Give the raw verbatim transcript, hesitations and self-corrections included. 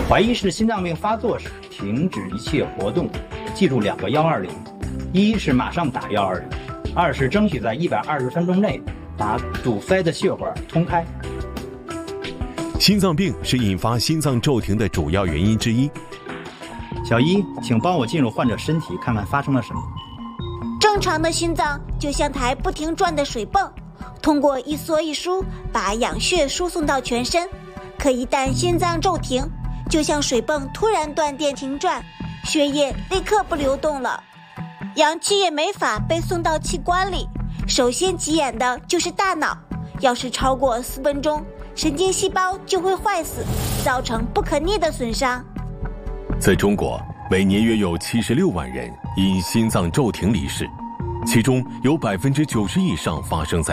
怀疑是心脏病发作时，停止一切活动，记住两个幺二零：一是马上打幺二零，二是争取在一百二十分钟内把堵塞的血管通开。 心脏病是引发心脏骤停的主要原因之一。 小一，请帮我进入患者身体，看看发生了什么。 正常的心脏就像台不停转的水泵，通过一缩一舒把氧血输送到全身。可一旦心脏骤停，就像水泵突然断电停转，血液立刻不流动了，氧气也没法被送到器官里。首先急眼的就是大脑，要是超过四分钟，神经细胞就会坏死，造成不可逆的损伤。 在中国，每年约有七十六万人因心脏骤停离世，其中有百分之九十以上发生在